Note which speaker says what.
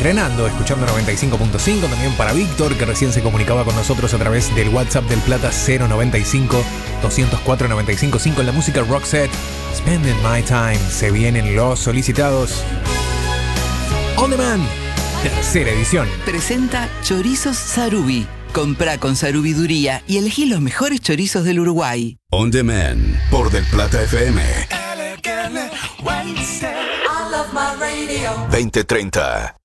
Speaker 1: entrenando, escuchando 95.5. También para Víctor, que recién se comunicaba con nosotros a través del WhatsApp del Plata 095-204-955. La música Roxette, Spending My Time. Se vienen los solicitados. On Demand, tercera edición.
Speaker 2: Presenta Chorizos Sarubi. Comprá con Sarubiduría y elegí los mejores chorizos del Uruguay.
Speaker 3: On Demand, por Del Plata FM. 2030.